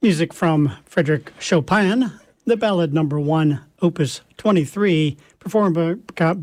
Music from Frédéric Chopin, the Ballad Number 1, Opus 23, performed by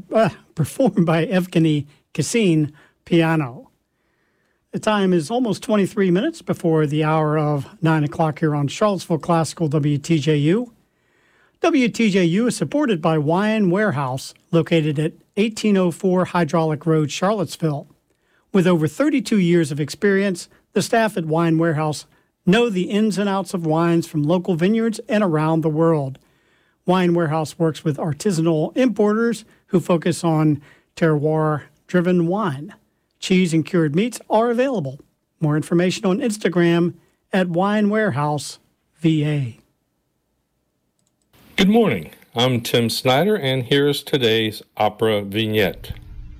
Evgeny Kissin, piano. The time is almost 23 minutes before the hour of 9 o'clock here on Charlottesville Classical WTJU. WTJU is supported by Wine Warehouse, located at 1804 Hydraulic Road, Charlottesville. With over 32 years of experience, the staff at Wine Warehouse know the ins and outs of wines from local vineyards and around the world. Wine Warehouse works with artisanal importers who focus on terroir-driven wine. Cheese and cured meats are available. More information on Instagram at Wine Warehouse VA. Good morning. I'm Tim Snyder, and here's today's opera vignette.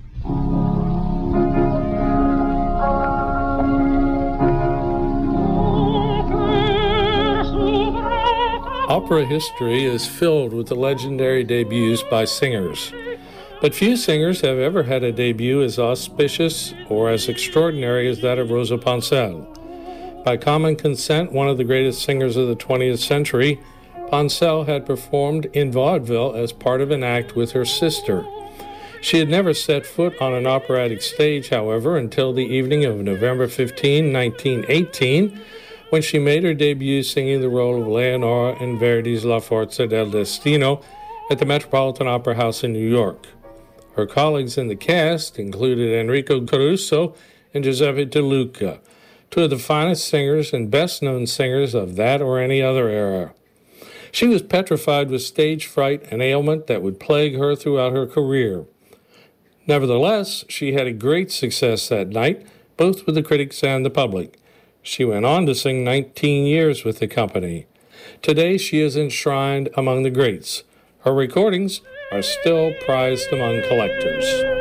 Opera history is filled with the legendary debuts by singers, but few singers have ever had a debut as auspicious or as extraordinary as that of Rosa Ponselle. By common consent, one of the greatest singers of the 20th century, Ponselle had performed in vaudeville as part of an act with her sister. She had never set foot on an operatic stage, however, until the evening of November 15, 1918, when she made her debut singing the role of Leonora in Verdi's La Forza del Destino at the Metropolitan Opera House in New York. Her colleagues in the cast included Enrico Caruso and Giuseppe De Luca, two of the finest singers and best-known singers of that or any other era. She was petrified with stage fright, an ailment that would plague her throughout her career. Nevertheless, she had a great success that night, both with the critics and the public. She went on to sing 19 years with the company. Today, she is enshrined among the greats. Her recordings are still prized among collectors.